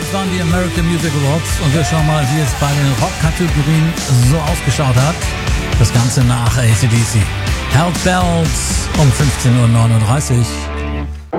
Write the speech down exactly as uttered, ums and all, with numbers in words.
Das waren die American Music Awards und wir schauen mal, wie es bei den Rock-Kategorien so ausgeschaut hat. Das Ganze nach A C D C. Help Bells um fünfzehn Uhr neununddreißig.